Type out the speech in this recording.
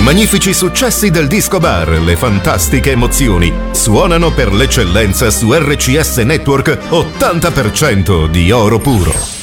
I magnifici successi del disco bar, le fantastiche emozioni, suonano per l'eccellenza su RCS Network 80% di oro puro.